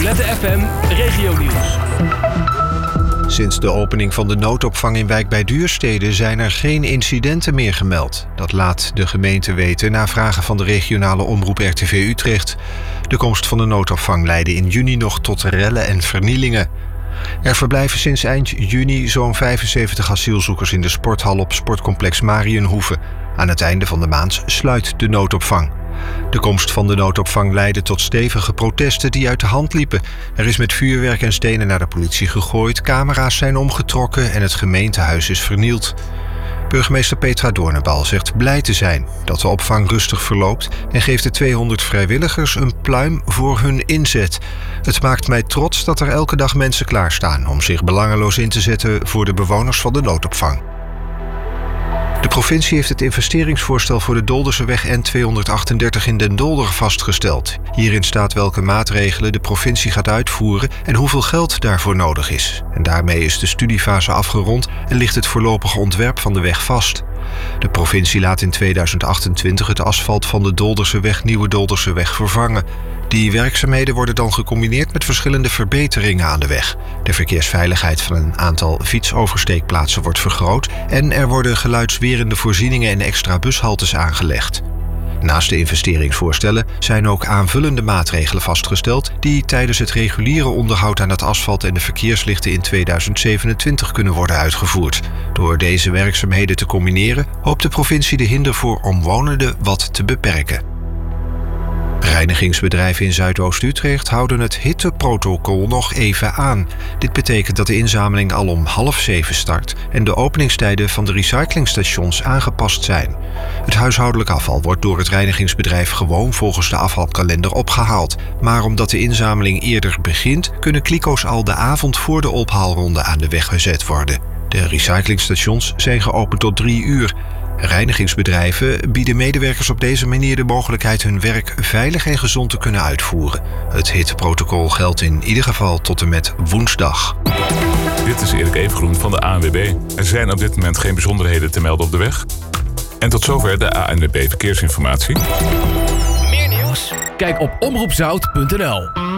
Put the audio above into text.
Nicolette FM Regionieuws. Sinds de opening van de noodopvang in Wijk bij Duurstede zijn er geen incidenten meer gemeld. Dat laat de gemeente weten na vragen van de regionale omroep RTV Utrecht. De komst van de noodopvang leidde in juni nog tot rellen en vernielingen. Er verblijven sinds eind juni zo'n 75 asielzoekers in de sporthal op sportcomplex Mariënhoeve. Aan het einde van de maand sluit de noodopvang. De komst van de noodopvang leidde tot stevige protesten die uit de hand liepen. Er is met vuurwerk en stenen naar de politie gegooid, camera's zijn omgetrokken en het gemeentehuis is vernield. Burgemeester Petra Doornenbal zegt blij te zijn dat de opvang rustig verloopt en geeft de 200 vrijwilligers een pluim voor hun inzet. Het maakt mij trots dat er elke dag mensen klaarstaan om zich belangeloos in te zetten voor de bewoners van de noodopvang. De provincie heeft het investeringsvoorstel voor de Dolderseweg N238 in Den Dolder vastgesteld. Hierin staat welke maatregelen de provincie gaat uitvoeren en hoeveel geld daarvoor nodig is. En daarmee is de studiefase afgerond en ligt het voorlopige ontwerp van de weg vast. De provincie laat in 2028 het asfalt van de Dolderseweg Nieuwe Dolderseweg vervangen. Die werkzaamheden worden dan gecombineerd met verschillende verbeteringen aan de weg. De verkeersveiligheid van een aantal fietsoversteekplaatsen wordt vergroot en er worden geluidswerende voorzieningen en extra bushaltes aangelegd. Naast de investeringsvoorstellen zijn ook aanvullende maatregelen vastgesteld die tijdens het reguliere onderhoud aan het asfalt en de verkeerslichten in 2027 kunnen worden uitgevoerd. Door deze werkzaamheden te combineren hoopt de provincie de hinder voor omwonenden wat te beperken. Reinigingsbedrijven in Zuidoost-Utrecht houden het hitteprotocol nog even aan. Dit betekent dat de inzameling al om 6:30 start en de openingstijden van de recyclingstations aangepast zijn. Het huishoudelijk afval wordt door het reinigingsbedrijf gewoon volgens de afvalkalender opgehaald. Maar omdat de inzameling eerder begint, kunnen kliko's al de avond voor de ophaalronde aan de weg gezet worden. De recyclingstations zijn geopend tot 3 uur. Reinigingsbedrijven bieden medewerkers op deze manier de mogelijkheid hun werk veilig en gezond te kunnen uitvoeren. Het hitteprotocol geldt in ieder geval tot en met woensdag. Dit is Erik Evengroen van de ANWB. Er zijn op dit moment geen bijzonderheden te melden op de weg. En tot zover de ANWB Verkeersinformatie. Meer nieuws? Kijk op omroepzout.nl.